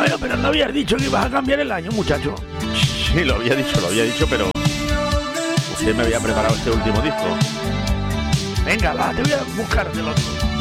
Bueno, pero no habías dicho que ibas a cambiar el año, muchacho. Sí, lo había dicho, pero usted me había preparado este último disco. Venga, va, te voy a buscar del otro.